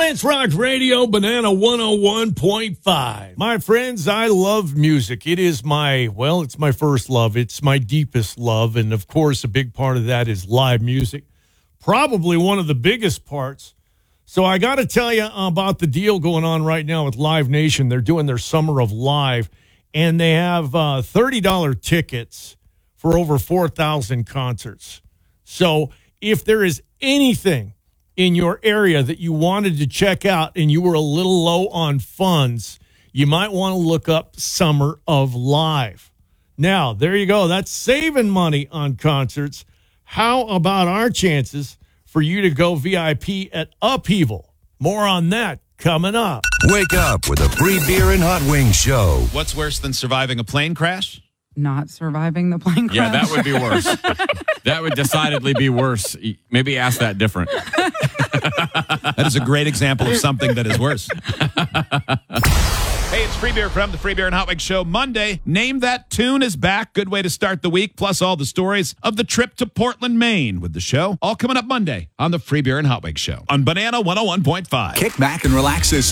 Science Rock Radio, Banana 101.5. My friends, I love music. It is it's my first love. It's my deepest love. And, of course, a big part of that is live music. Probably one of the biggest parts. So I got to tell you about the deal going on right now with Live Nation. They're doing their Summer of Live, and they have $30 tickets for over 4,000 concerts. So if there is anything in your area that you wanted to check out and you were a little low on funds, you might want to look up Summer of Live. Now, there you go. That's saving money on concerts. How about our chances for you to go VIP at Upheaval? More on that coming up. Wake up with a free beer and hot wings show. What's worse than surviving a plane crash? Not surviving the plane crash. Yeah, that would be worse. That would decidedly be worse. Maybe ask that different. That is a great example of something that is worse. Hey, it's Free Beer from the Free Beer and Hot Wings Show. Monday, Name That Tune is back. Good way to start the week, plus all the stories of the trip to Portland, Maine with the show. All coming up Monday on the Free Beer and Hot Wings Show on Banana 101.5. Kick back and relax this